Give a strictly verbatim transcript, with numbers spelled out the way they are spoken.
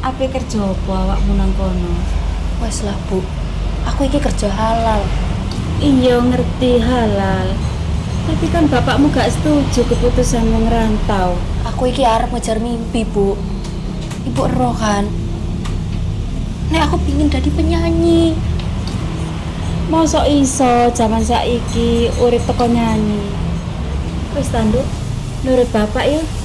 Ape kerja apa awakmu nang kono? Wes lah Bu, aku iki kerja halal. Iya ngerti halal. Tapi kan bapakmu gak setuju keputusanmu ngerantau. Aku iki arep ngejar mimpi Bu. Ibu ero kan, nek aku pingin jadi penyanyi. Mosok iso zaman saiki urip teko nyanyi. Wis tanduk, nurut bapak ya.